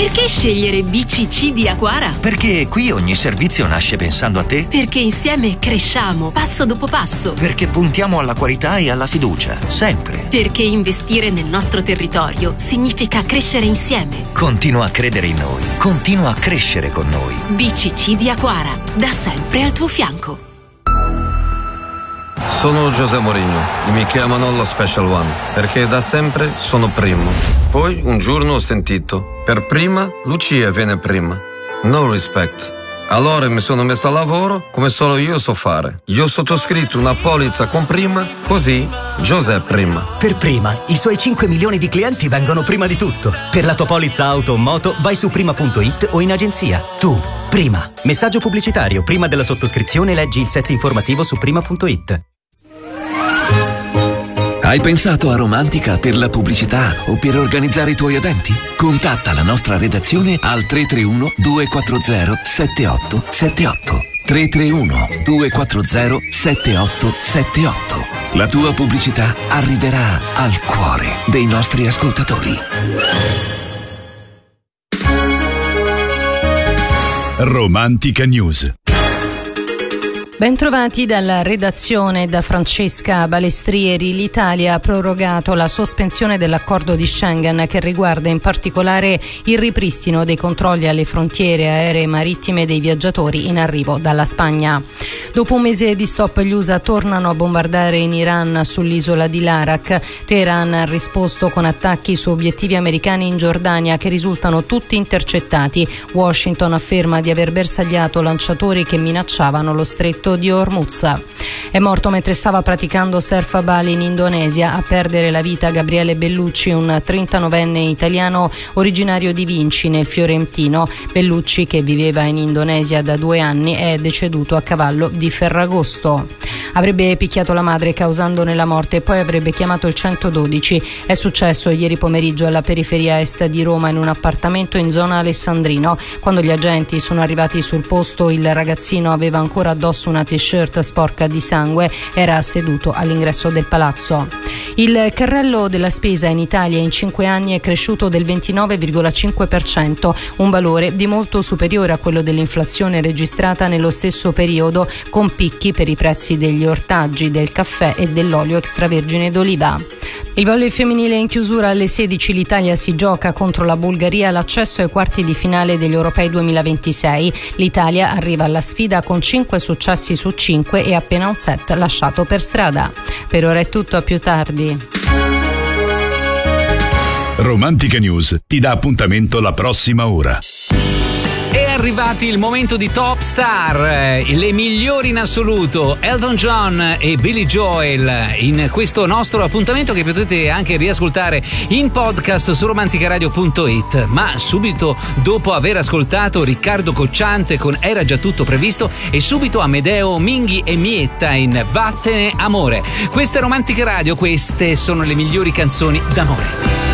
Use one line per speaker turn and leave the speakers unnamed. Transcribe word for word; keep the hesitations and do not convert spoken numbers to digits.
Perché scegliere B C C di Aquara?
Perché qui ogni servizio nasce pensando a te.
Perché insieme cresciamo, passo dopo passo.
Perché puntiamo alla qualità e alla fiducia, sempre.
Perché investire nel nostro territorio significa crescere insieme.
Continua a credere in noi, continua a crescere con noi.
B C C di Aquara, da sempre al tuo fianco.
Sono José Mourinho e mi chiamano lo Special One perché da sempre sono primo. Poi un giorno ho sentito: per prima Lucia viene prima. No respect. Allora mi sono messo a lavoro come solo io so fare. Io ho sottoscritto una polizza con prima, così José prima.
Per prima, i suoi cinque milioni di clienti vengono prima di tutto. Per la tua polizza auto o moto vai su prima punto it o in agenzia. Tu, prima. Messaggio pubblicitario. Prima della sottoscrizione leggi il set informativo su prima punto it.
Hai pensato a Romantica per la pubblicità o per organizzare i tuoi eventi? Contatta la nostra redazione al tre tre uno due quattro zero sette otto sette otto. tre tre uno due quattro zero sette otto sette otto. La tua pubblicità arriverà al cuore dei nostri ascoltatori.
Romantica News.
Bentrovati dalla redazione da Francesca Balestrieri. L'Italia ha prorogato la sospensione dell'accordo di Schengen che riguarda in particolare il ripristino dei controlli alle frontiere aeree e marittime dei viaggiatori in arrivo dalla Spagna. Dopo un mese di stop, gli U S A tornano a bombardare in Iran sull'isola di Larak. Teheran ha risposto con attacchi su obiettivi americani in Giordania che risultano tutti intercettati. Washington afferma di aver bersagliato lanciatori che minacciavano lo stretto di Hormuz. È morto mentre stava praticando surf a Bali in Indonesia. A perdere la vita Gabriele Bellucci, un trentanovenne italiano originario di Vinci nel Fiorentino. Bellucci, che viveva in Indonesia da due anni, è deceduto a cavallo di Ferragosto. Avrebbe picchiato la madre causandone la morte e poi avrebbe chiamato il centododici. È successo ieri pomeriggio alla periferia est di Roma in un appartamento in zona Alessandrino. Quando gli agenti sono arrivati sul posto, il ragazzino aveva ancora addosso una t-shirt sporca di sangue, era seduto all'ingresso del palazzo. Il carrello della spesa in Italia in cinque anni è cresciuto del ventinove virgola cinque per cento, un valore di molto superiore a quello dell'inflazione registrata nello stesso periodo, con picchi per i prezzi degli ortaggi, del caffè e dell'olio extravergine d'oliva. Il volley femminile in chiusura alle sedici. L'Italia si gioca contro la Bulgaria l'accesso ai quarti di finale degli Europei duemilaventisei. L'Italia arriva alla sfida con cinque successi su cinque e appena un set lasciato per strada. Per ora è tutto, a più tardi.
Romantica News ti dà appuntamento la prossima ora.
È arrivato il momento di Top Star, le migliori in assoluto, Elton John e Billy Joel, in questo nostro appuntamento che potete anche riascoltare in podcast su romanticaradio punto it. Ma subito dopo aver ascoltato Riccardo Cocciante con Era già tutto previsto, e subito Amedeo Minghi e Mietta in Vattene amore. Questa è Romantica Radio, queste sono le migliori canzoni d'amore.